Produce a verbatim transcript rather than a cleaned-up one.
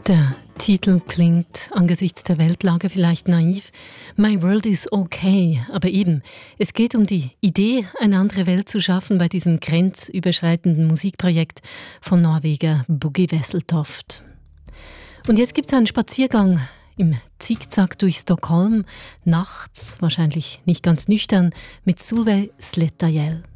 Der Titel klingt angesichts der Weltlage vielleicht naiv. My World is okay. Aber eben, es geht um die Idee, eine andere Welt zu schaffen bei diesem grenzüberschreitenden Musikprojekt von Norweger Bugge Wesseltoft. Und jetzt gibt es einen Spaziergang im Zickzack durch Stockholm, nachts, wahrscheinlich nicht ganz nüchtern, mit Solveig Slettergjell.